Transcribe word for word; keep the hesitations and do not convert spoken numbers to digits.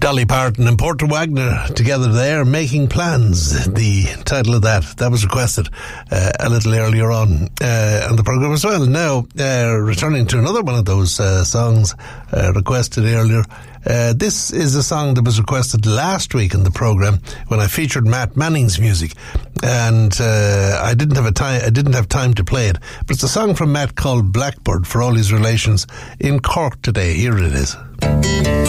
Dolly Parton and Porter Wagner together there, Making Plans, the title of that. That was requested uh, a little earlier on uh, on the programme as well. Now, uh, returning to another one of those uh, songs uh, requested earlier. Uh, this is a song that was requested last week in the programme when I featured Matt Manning's music, and uh, I didn't have a time. I didn't have time to play it. But it's a song from Matt called "Blackbird" for all his relations in Cork today. Here it is.